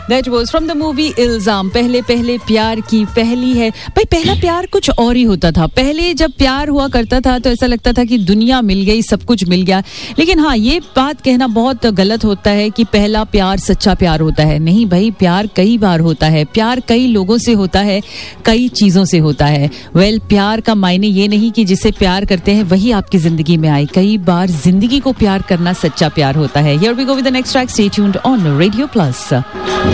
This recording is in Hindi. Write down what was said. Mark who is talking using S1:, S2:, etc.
S1: That was from the movie इल्जाम। पहले पहले प्यार की पहली है भाई। पहला प्यार कुछ और ही होता था। पहले जब प्यार हुआ करता था तो ऐसा लगता था कि दुनिया मिल गई, सब कुछ मिल गया। लेकिन हाँ, ये बात कहना बहुत गलत होता है कि पहला प्यार सच्चा प्यार होता है। नहीं भाई, प्यार कई बार होता है। प्यार कई लोगों से होता है, कई चीजों से होता है। प्यार का मायने ये नहीं कि जिसे प्यार करते हैं वही आपकी जिंदगी में आए। कई बार जिंदगी को प्यार करना सच्चा प्यार होता है। Here we go with the next track. Stay tuned on Radio Plus.